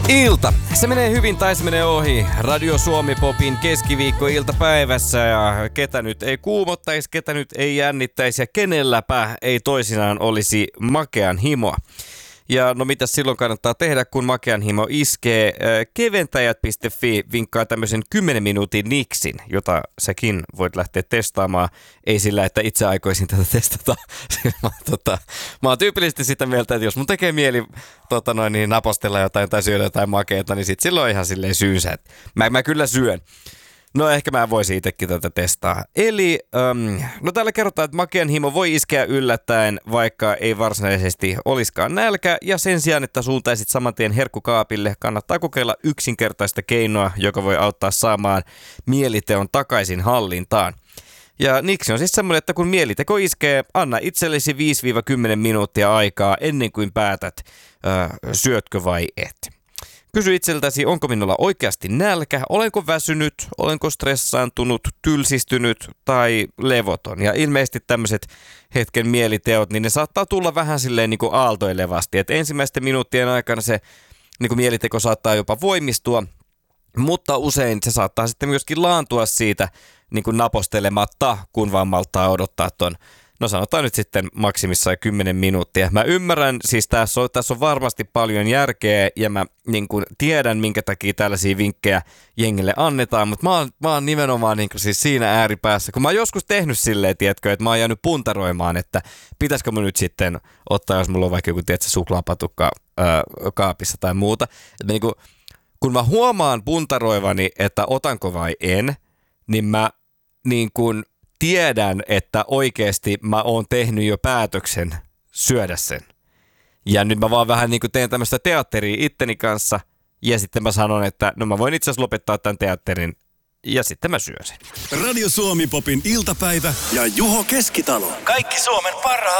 Ilta. Se menee hyvin tai se menee ohi. Radio Suomi Popin keskiviikko-iltapäivässä ja ketä nyt ei kuumottaisi, ketä nyt ei jännittäisi ja kenelläpä ei toisinaan olisi makean himoa. Ja no mitä silloin kannattaa tehdä, kun makean himo iskee? Keventäjät.fi vinkkaa tämmöisen 10 minuutin niksin, jota säkin voit lähteä testaamaan. Ei sillä, että itse aikoisin tätä testata. Mä oon tyypillisesti sitä mieltä, että jos mun tekee mieli napostella jotain tai syödä jotain makeata, niin sit silloin ihan silleen syynsä. Mä kyllä syön. No ehkä mä voisin itsekin tätä testaa. Eli, no täällä kerrotaan, että makean himo voi iskeä yllättäen, vaikka ei varsinaisesti olisikaan nälkä. Ja sen sijaan, että suuntaisit saman tien herkkukaapille, kannattaa kokeilla yksinkertaista keinoa, joka voi auttaa saamaan mieliteon takaisin hallintaan. Ja niksi on siis semmoinen, että kun mieliteko iskee, anna itsellesi 5-10 minuuttia aikaa ennen kuin päätät, syötkö vai et. Kysy itseltäsi, onko minulla oikeasti nälkä, olenko väsynyt, olenko stressaantunut, tylsistynyt tai levoton. Ja ilmeisesti tämmöiset hetken mieliteot, niin ne saattaa tulla vähän silleen niin kuin aaltoilevasti. Että ensimmäisten minuuttien aikana se niin kuin mieliteko saattaa jopa voimistua, mutta usein se saattaa sitten myöskin laantua siitä niin kuin napostelematta, kun vaan malttaa odottaa ton. No sanotaan nyt sitten maksimissaan 10 minuuttia. Mä ymmärrän, siis tässä on varmasti paljon järkeä ja mä niin kuin tiedän, minkä takia tällaisia vinkkejä jengille annetaan, mutta mä oon nimenomaan niin kuin siis siinä ääripäässä, kun mä oon joskus tehnyt silleen, tiedätkö, että mä oon jäänyt puntaroimaan, että pitäisikö mun nyt sitten ottaa, jos mulla on vaikka joku, tiedätkö, suklaapatukka kaapissa tai muuta. Että niin kuin, kun mä huomaan puntaroivani, että otanko vai en, niin mä niin kuin tiedän, että oikeasti mä oon tehnyt jo päätöksen syödä sen. Ja nyt mä vaan vähän niin kuin teen tämmöistä teatteria itteni kanssa. Ja sitten mä sanon, että no mä voin itse asiassa lopettaa tämän teatterin. Ja sitten mä syön sen. Radio Suomi Popin iltapäivä ja Juho Keskitalo. Kaikki Suomen parhaat